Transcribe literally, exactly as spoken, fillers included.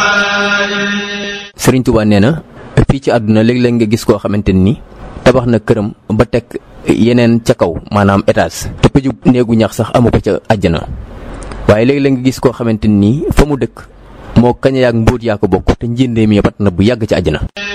Sëriñ Tuubaa nee na fii ci àdduna léeg-léeg nga gis koo xamante ni tabax na këram ba teg yeneen ca kaw maanaam étage te pëju néegu ñax sax amu ko ca àjjana waaye léeg-léeg nga gis koo xamante ni fa mu dëkk moo kañ yaak mbóot yaa ko bokk te njëndee mi pat na bu yàgg ci àjjana.